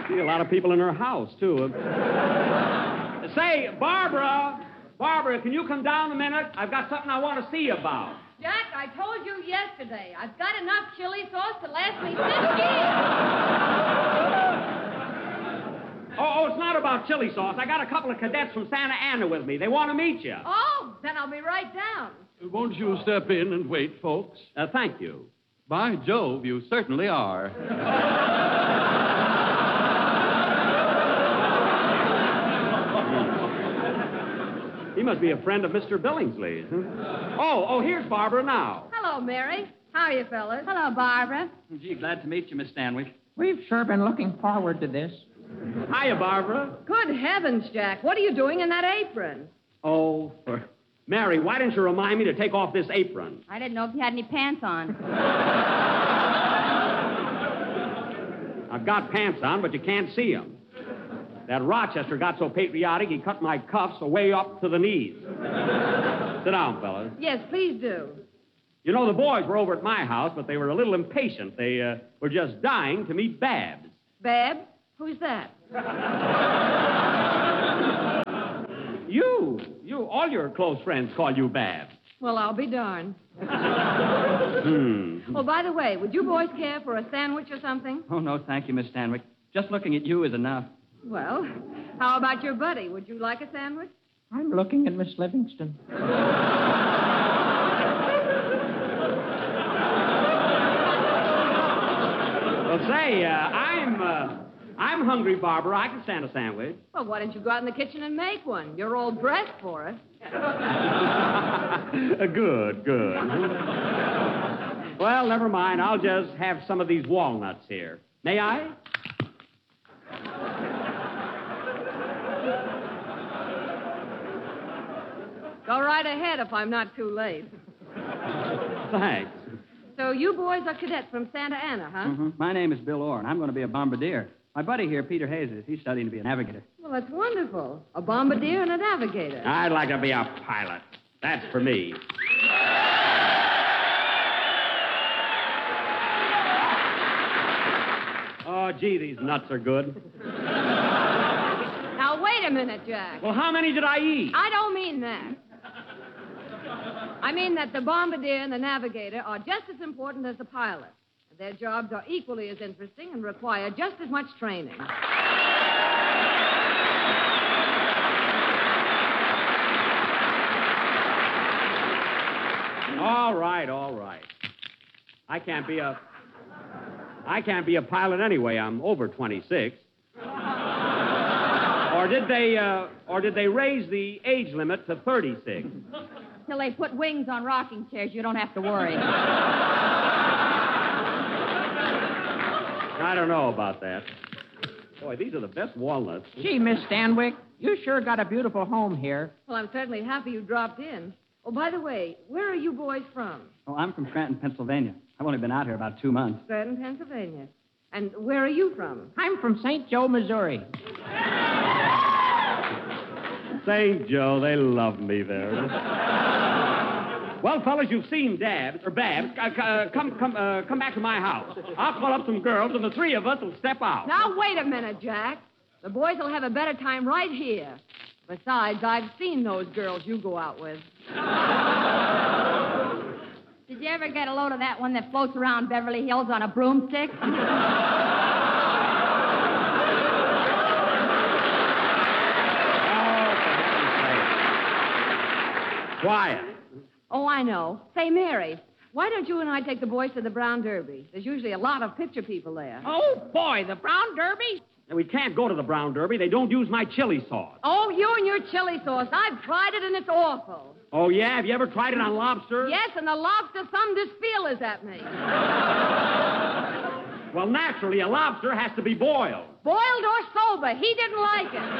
See a lot of people in her house, too. Say, Barbara, can you come down a minute? I've got something I want to see you about. Jack, I told you yesterday, I've got enough chili sauce to last me 6 years. Oh, it's not about chili sauce. I got a couple of cadets from Santa Ana with me. They want to meet you. Oh, then I'll be right down. Won't you step in and wait, folks? Thank you. By Jove, you certainly are. He must be a friend of Mr. Billingsley's. Oh, here's Barbara now. Hello, Mary. How are you, fellas? Hello, Barbara. Gee, glad to meet you, Miss Stanwyck. We've sure been looking forward to this. Hiya, Barbara. Good heavens, Jack. What are you doing in that apron? Oh, Mary, why didn't you remind me to take off this apron? I didn't know if you had any pants on. I've got pants on, but you can't see them. That Rochester got so patriotic, he cut my cuffs way up to the knees. Sit down, fellas. Yes, please do. You know, the boys were over at my house, but they were a little impatient. They were just dying to meet Babs. Babs? Who's that? You, all your close friends call you Babs. Well, I'll be darned. Oh, by the way, would you boys care for a sandwich or something? Oh, no, thank you, Miss Stanwyck. Just looking at you is enough. Well, how about your buddy? Would you like a sandwich? I'm looking at Miss Livingston. Well, say, I'm hungry, Barbara. I can stand a sandwich. Well, why don't you go out in the kitchen and make one? You're all dressed for it. Good. Well, never mind. I'll just have some of these walnuts here. May I? Go right ahead if I'm not too late. Thanks. So you boys are cadets from Santa Ana, huh? Mm-hmm. My name is Bill Orr, and I'm going to be a bombardier. My buddy here, Peter Hayes, he's studying to be a navigator. Well, that's wonderful. A bombardier and a navigator. I'd like to be a pilot. That's for me. Oh, gee, these nuts are good. Now, wait a minute, Jack. Well, how many did I eat? I don't mean that. I mean that the bombardier and the navigator are just as important as the pilot. Their jobs are equally as interesting and require just as much training. All right. I can't be a pilot anyway. I'm over 26. Or did they raise the age limit to 36? Till they put wings on rocking chairs, you don't have to worry. I don't know about that. Boy, these are the best walnuts. Gee, Miss Stanwyck, you sure got a beautiful home here. Well, I'm certainly happy you dropped in. Oh, by the way, where are you boys from? Oh, I'm from Scranton, Pennsylvania. I've only been out here about 2 months. Scranton, Pennsylvania. And where are you from? I'm from St. Joe, Missouri. St. Joe, they love me there. Well, fellas, you've seen Babs. Come back to my house. I'll call up some girls, and the three of us will step out. Now, wait a minute, Jack. The boys will have a better time right here. Besides, I've seen those girls you go out with. Did you ever get a load of that one that floats around Beverly Hills on a broomstick? Quiet. Oh, I know. Say, Mary, why don't you and I take the boys to the Brown Derby? There's usually a lot of picture people there. Oh, boy, the Brown Derby? We can't go to the Brown Derby. They don't use my chili sauce. Oh, you and your chili sauce. I've tried it, and it's awful. Oh, yeah? Have you ever tried it on lobster? Yes, and the lobster thumbed his feelers at me. Well, naturally, a lobster has to be boiled. Boiled or sober. He didn't like it.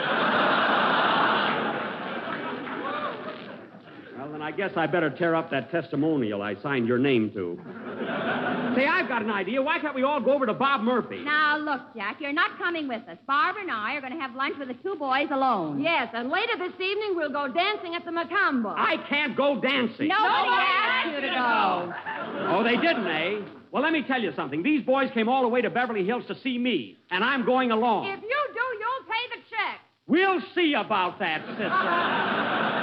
Well, then I guess I better tear up that testimonial I signed your name to. Say, I've got an idea. Why can't we all go over to Bob Murphy? Now, look, Jack, you're not coming with us. Barbara and I are going to have lunch with the two boys alone. Yes, and later this evening we'll go dancing at the Macambo. I can't go dancing. Nobody asked you to go. Oh, they didn't, eh? Well, let me tell you something. These boys came all the way to Beverly Hills to see me, and I'm going along. If you do, you'll pay the check. We'll see about that, sister.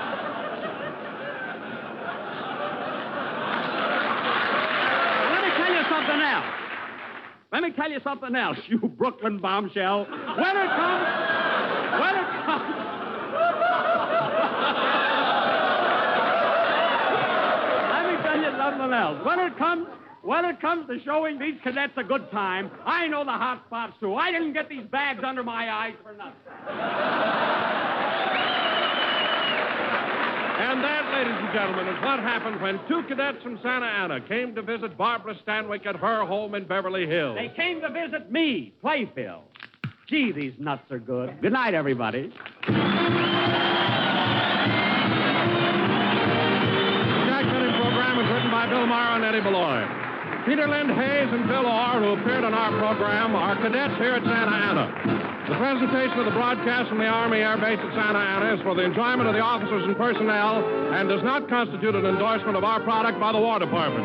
Let me tell you something else, you Brooklyn bombshell. When it comes... Let me tell you something else. When it comes to showing these cadets a good time, I know the hot spots, too. I didn't get these bags under my eyes for nothing. And that, ladies and gentlemen, is what happened when two cadets from Santa Ana came to visit Barbara Stanwyck at her home in Beverly Hills. They came to visit me, Playfield. Gee, these nuts are good. Good night, everybody. The Jack Benny program is written by Bill Maher and Eddie Beloit. Peter Lind Hayes and Bill Orr, who appeared on our program, are cadets here at Santa Ana. The presentation of the broadcast from the Army Air Base at Santa Ana is for the enjoyment of the officers and personnel and does not constitute an endorsement of our product by the War Department.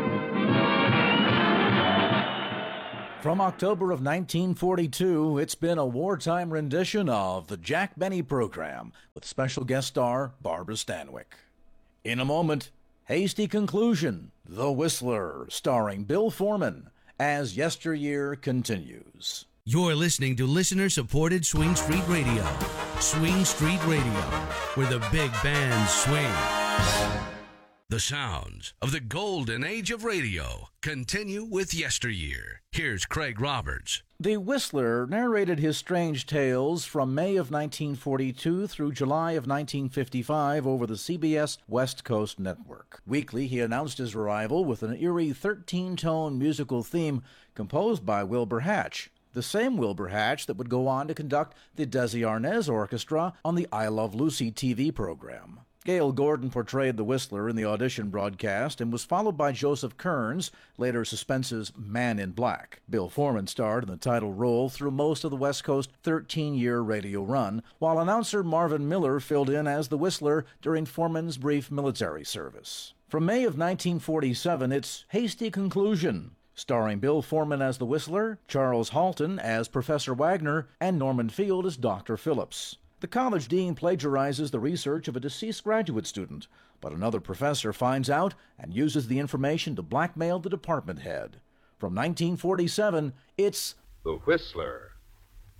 From October of 1942, it's been a wartime rendition of the Jack Benny program with special guest star Barbara Stanwyck. In a moment, Hasty Conclusion, The Whistler, starring Bill Foreman, as yesteryear continues. You're listening to listener-supported Swing Street Radio. Swing Street Radio, where the big bands swing. The sounds of the golden age of radio continue with yesteryear. Here's Craig Roberts. The Whistler narrated his strange tales from May of 1942 through July of 1955 over the CBS West Coast Network. Weekly, he announced his arrival with an eerie 13-tone musical theme composed by Wilbur Hatch, the same Wilbur Hatch that would go on to conduct the Desi Arnaz Orchestra on the I Love Lucy TV program. Gail Gordon portrayed the Whistler in the audition broadcast and was followed by Joseph Kearns, later Suspense's Man in Black. Bill Foreman starred in the title role through most of the West Coast 13-year radio run, while announcer Marvin Miller filled in as the Whistler during Foreman's brief military service. From May of 1947, it's Hasty Conclusion, starring Bill Foreman as the Whistler, Charles Halton as Professor Wagner, and Norman Field as Dr. Phillips. The college dean plagiarizes the research of a deceased graduate student, but another professor finds out and uses the information to blackmail the department head. From 1947, it's The Whistler.